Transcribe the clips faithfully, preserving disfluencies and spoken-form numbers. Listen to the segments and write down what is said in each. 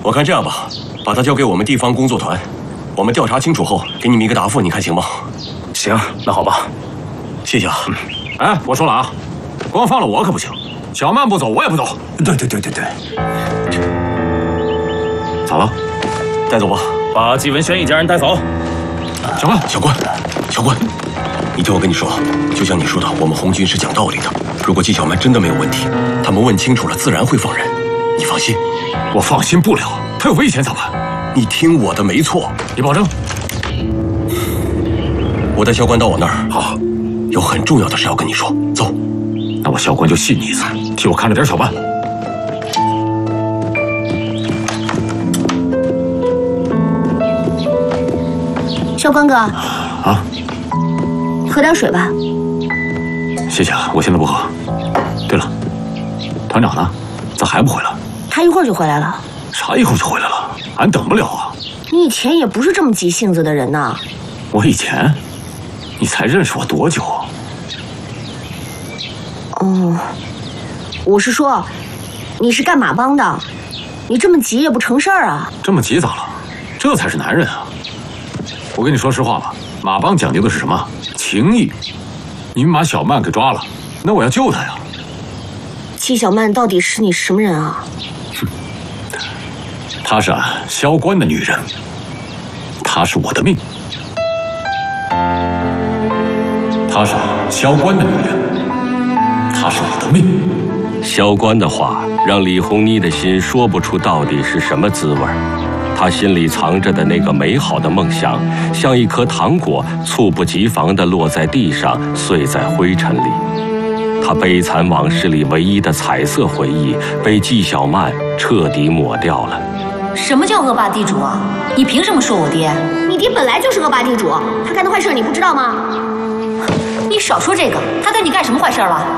我看这样吧，把他交给我们地方工作团，我们调查清楚后给你们一个答复，你看行吗？ 行，那好吧。 谢谢啊。 哎，我说了啊，光放了我可不行，小曼不走，我也不走。 对对对对对。 咋了？ 带走吧。 把季文轩一家人带走。 小曼， 小关，小关，你听我跟你说，就像你说的，我们红军是讲道理的。如果纪晓曼真的没有问题，他们问清楚了，自然会放人。你放心。 我放心不了，他有危险咋办？ 你听我的，没错。 你保证？ 我带萧关到我那儿。 好， 有很重要的事要跟你说。走。 那我萧关就信你一次，替我看着点小曼。 萧关哥。 啊。 喝点水吧。 谢谢啊，我现在不喝。对了，团长呢？咋还不回来？ 他一会儿就回来了。 啥一会儿就回来了？俺等不了啊！ 你以前也不是这么急性子的人呐。 我以前？你才认识我多久啊？ 哦，我是说，你是干马帮的，你这么急也不成事儿啊。 这么急咋了？这才是男人啊！我跟你说实话吧，马帮讲究的是什么？情义。你们把小曼给抓了，那我要救她呀。 纪晓曼到底是你什么人啊？ 哼，她是俺萧关的女人，她是我的命。她是萧关的女人，她是我的命。 萧关的话让李红妮的心说不出到底是什么滋味。她心里藏着的那个美好的梦想，像一颗糖果，猝不及防地落在地上，碎在灰尘里。她悲惨往事里唯一的彩色回忆，被纪晓曼彻底抹掉了。 什么叫恶霸地主啊？你凭什么说我爹？ 你爹本来就是恶霸地主，他干的坏事你不知道吗？ 你少说这个，他对你干什么坏事了？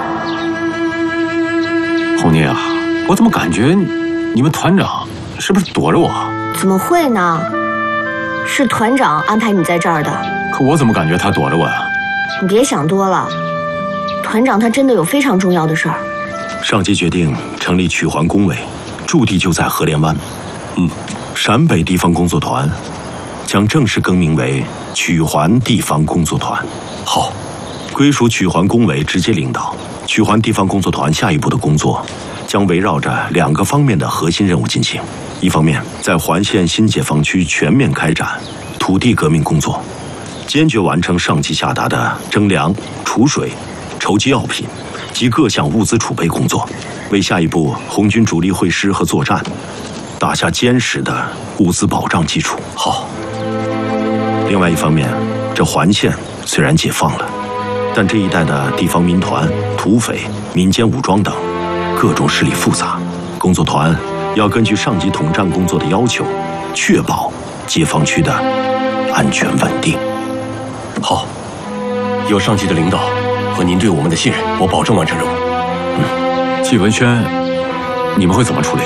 红妮啊，我怎么感觉你们团长是不是躲着我？ 怎么会呢？是团长安排你在这儿的。 可我怎么感觉他躲着我呀？ 你别想多了，团长他真的有非常重要的事儿。 上级决定成立曲环工委，驻地就在河连湾。嗯，陕北地方工作团将正式更名为曲环地方工作团。 好， 归属曲环工委直接领导。曲环地方工作团下一步的工作将围绕着两个方面的核心任务进行。一方面，在环县新解放区全面开展土地革命工作，坚决完成上级下达的征粮、储水、筹集药品及各项物资储备工作，为下一步红军主力会师和作战打下坚实的物资保障基础。 好。 另外一方面，这环县虽然解放了，但这一带的地方民团、土匪、民间武装等各种势力复杂，工作团要根据上级统战工作的要求，确保解放区的安全稳定。 好，有上级的领导和您对我们的信任，我保证完成任务。 嗯，纪文轩，你们会怎么处理？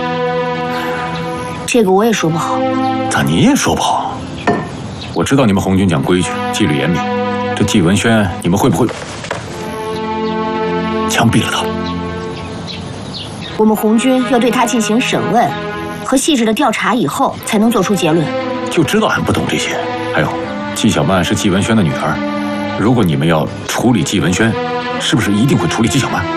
这个我也说不好。 咋你也说不好？我知道你们红军讲规矩，纪律严明。这纪文轩，你们会不会枪毙了他？ 我们红军要对他进行审问和细致的调查以后，才能做出结论。 就知道俺不懂这些。还有，纪晓曼是纪文轩的女儿，如果你们要处理纪文轩，是不是一定会处理纪晓曼？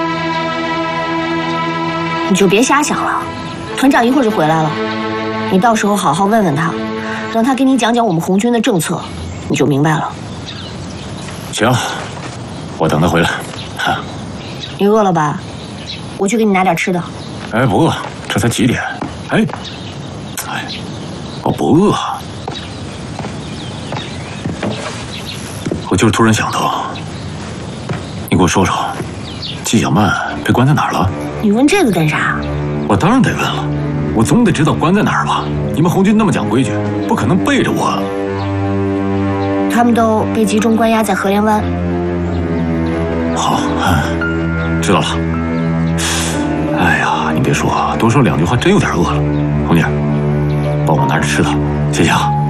你就别瞎想了，团长一会儿就回来了，你到时候好好问问他，让他给你讲讲我们红军的政策，你就明白了。 行，我等他回来。哈， 你饿了吧？我去给你拿点吃的。 哎，不饿，这才几点？哎，哎，我不饿。我就是突然想到，你给我说说，纪晓曼被关在哪儿了？ 你问这个干啥？ 我当然得问了，我总得知道关在哪儿吧？你们红军那么讲规矩，不可能背着我。 他们都被集中关押在河连湾。 好，知道了。哎呀，你别说，多说两句话真有点饿了。红姐，帮我拿着吃的，谢谢啊。